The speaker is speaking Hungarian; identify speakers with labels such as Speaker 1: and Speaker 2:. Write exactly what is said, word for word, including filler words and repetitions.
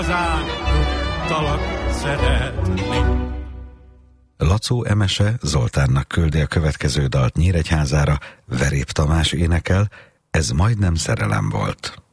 Speaker 1: Igazán tudtalak szeretni.
Speaker 2: Lacó Emese Zoltánnak küldi a következő dalt Nyíregyházára, Verép Tamás énekel, Ez majdnem szerelem volt.